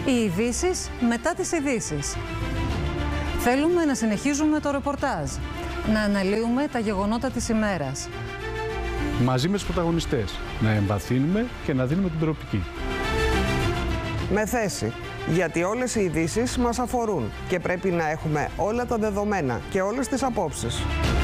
Οι ειδήσεις μετά τις ειδήσεις. Θέλουμε να συνεχίζουμε το ρεπορτάζ, να αναλύουμε τα γεγονότα της ημέρας. Μαζί με τους πρωταγωνιστές, να εμβαθύνουμε και να δίνουμε την προοπτική. Με θέση, γιατί όλες οι ειδήσεις μας αφορούν και πρέπει να έχουμε όλα τα δεδομένα και όλες τις απόψεις.